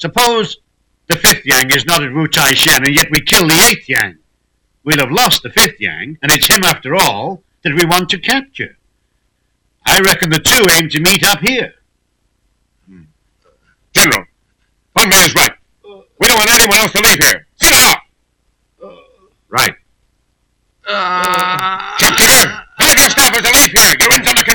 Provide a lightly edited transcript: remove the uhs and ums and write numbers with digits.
Suppose the 5th Yang is not at Wu Chai Shen, and yet we kill the 8th Yang. We'll have lost the 5th Yang, and it's him, after all, that we want to capture. I reckon the two aim to meet up here. General, one man is right. We don't want anyone else to leave here. Sit down! Right.